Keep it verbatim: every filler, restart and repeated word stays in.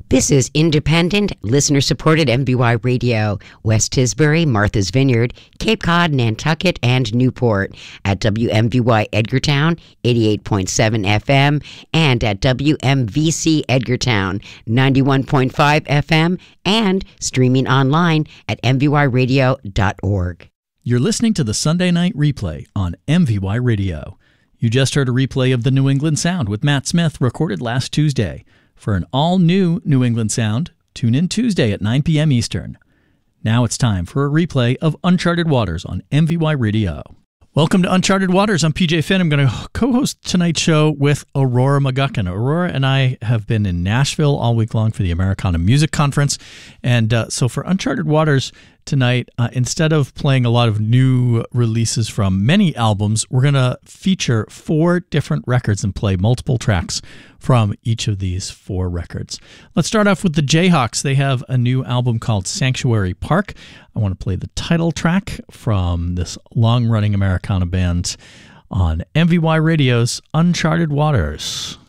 This is independent, listener-supported M V Y Radio, West Tisbury, Martha's Vineyard, Cape Cod, Nantucket, and Newport at W M V Y Edgartown, eighty-eight point seven F M, and at W M V C Edgartown, ninety-one point five F M, and streaming online at m v y radio dot org. You're listening to the Sunday Night Replay on M V Y Radio. You just heard a replay of the New England Sound with Matt Smith, recorded last Tuesday. For an all-new New England Sound, tune in Tuesday at nine p.m. Eastern. Now it's time for a replay of Uncharted Waters on M V Y Radio. Welcome to Uncharted Waters. I'm P J Finn. I'm going to co-host tonight's show with Aurora McGuckin. Aurora and I have been in Nashville all week long for the Americana Music Conference. And uh, so for Uncharted Waters tonight, uh, instead of playing a lot of new releases from many albums, we're going to feature four different records and play multiple tracks from each of these four records. Let's start off with the Jayhawks. They have a new album called Sanctuary Park. I want to play the title track from this long-running Americana band on M V Y Radio's Uncharted Waters.